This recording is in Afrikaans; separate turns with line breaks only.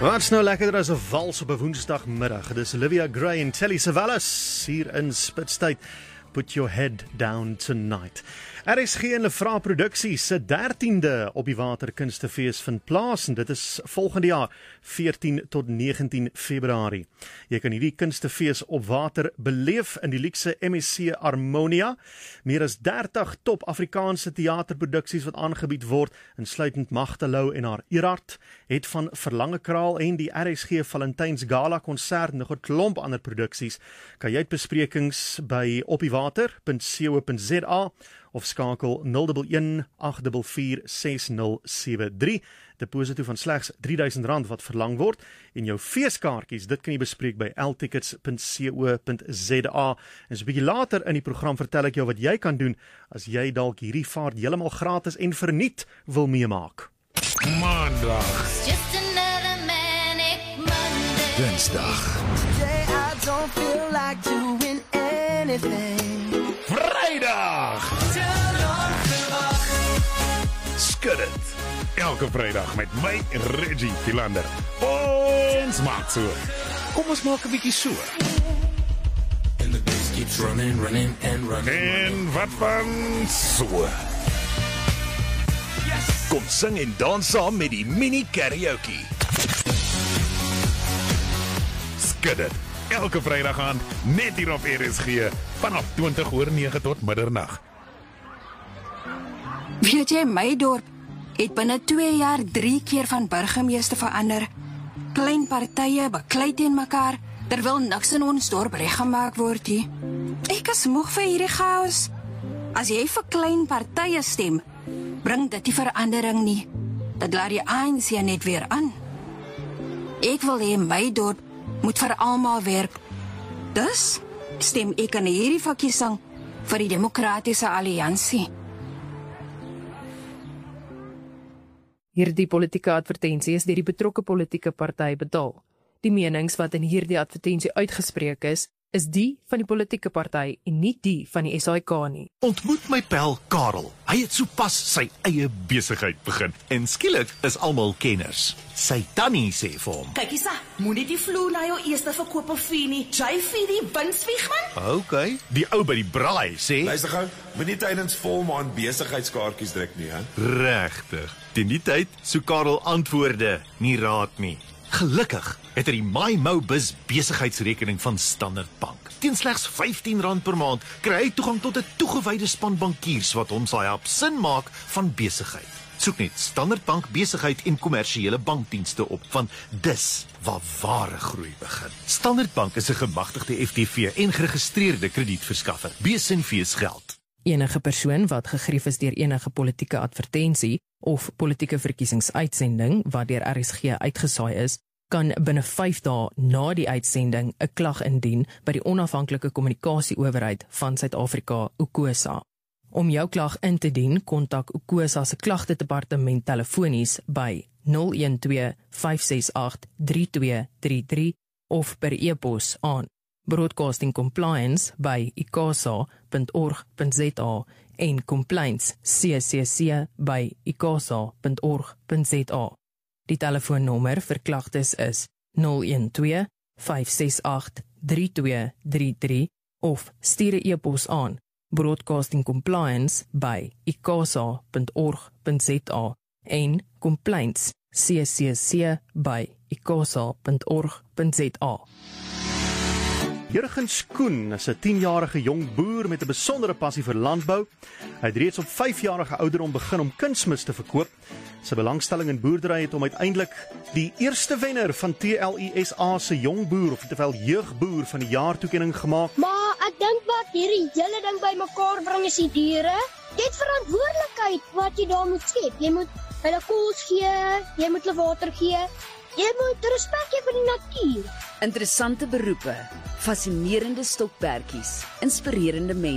Wat's nou lekkerder as 'n vals op 'n woensdagmiddag? Dis Olivia Gray en Telly Savalas hier in Spitstyd. Put your head down tonight. RSG en Lefra Produksies se 13de op die Water Kunstefees vind plaas en dit is volgende jaar 14 tot 19 Februarie. Jy kan hierdie kunstefees op water beleef in die luukse MSC Harmonia. Meer as 30 top Afrikaanse teaterproduksies wat aangebied word, insluitend Magtelou en haar Erard, het van Verlange Kraal en die RSG Valentyns Gala konsert en nog 'n klomp ander produksies. Kan jy besprekings by opdiewater.co.za of skakel 011-844-6073. Deposito van slegs R3000 wat verlang word en jou feeskaartjies, dit kan jy bespreek by ltickets.co.za. En so 'n bietjie later in die program vertel ek jou wat jy kan doen as jy dalk hierdie vaart heeltemal gratis en verniet wil meemaak.
Maandag.
Just another manic Monday.
Dinsdag.
Today I don't feel like doing anything.
Vrydag. Skuddend. Elke Vrydag met my Reggie Philander. Ons maak so. Kom ons maak 'n bietjie so.
And the bass keeps running, running and running.
En wat van so? Kom sing en dans saam met die mini karaoke. Skuddend. Elke Vrydag aan net hier op RSG vanaf 20:09 tot middernag.
Weet jy, my dorp het binne 2 jaar 3 keer van burgemeester verander. Klein partye baklei teen mekaar, terwyl niks in ons dorp reggemaak word nie. Ek is moeg vir hierdie chaos. As jy vir klein partye stem, bring dit die verandering nie. Dit laat die ANC net weer aan. Ek wil hê my dorp moet vir almal werk. Dus stem ek aan hierdie verkiesing vir die Demokratiese Alliansie.
Hierdie politieke advertensie is deur die betrokke politieke party betaal. Die menings wat in hierdie advertensie uitgespreek is die van die politieke party en nie die van die SAIK nie.
Ontmoet my pel Karel. Hy het sopas sy eie besigheid begin en skielik is almal kenners. Sy tannie sê vir hom:
Kyk eens, moenie die vloer na jou eerste verkoop of vee nie. Jy vir die winsvieg man.
"Okay." Die ou by die braai sê:
Luister gou, moenie tydens volmaan besigheidskaartjies druk nie, hè?
"Regtig." Teen die tyd sou Karel antwoorde nie raad nie. Gelukkig het hy die MyMoBiz besigheidsrekening van Standard Bank. Teen slegs R15 per maand kry hy toegang tot 'n toegewyde span bankiers wat hom sal help sin maak van besigheid. Soek net Standard Bank besigheid en kommersiële bankdienste op, want dis waar ware groei begin. Standard Bank is 'n gemagtigde FTV en geregistreerde kredietverskaffer. BSNV's geld.
Enige persoon wat gegrief is deur enige politieke advertensie of politieke verkiesingsuitsending wat deur RSG uitgesaai is, kan binne 5 dae na die uitsending 'n klag indien by die onafhanklike kommunikasieowerheid van Suid-Afrika, UKOSA. Om jou klag in te dien, kontak UKOSA se klagtedepartement telefonies by 012-568-3233 of per e-pos aan broadcastingcompliance@icasa.org.za en compliance@icasa.org.za. Die telefoonnommer vir klagtes is 012-568-3233 of stuur 'n e-pos aan broadcastingcompliance@icasa.org.za en compliance@icasa.org.za.
Jurgen Skoen is 'n 10-jarige jong boer met 'n besondere passie vir landbou. Hy het reeds op 5-jarige ouderdom begin om kunsmis te verkoop. Sy belangstelling in boerdery het hom uiteindelik die eerste wenner van TLISA se jong boer of terwyl jeugboer van die jaar toekenning gemaak.
Maar ek dink wat hierdie hele ding bymekaar bring is die diere. Jy het verantwoordelikheid wat jy daar moet skep. Jy moet hulle kos gee, jy moet hulle water gee. Jy moet respek hê vir die natuur.
Interessante beroepe, fascinerende stokperdjies, inspirerende mense.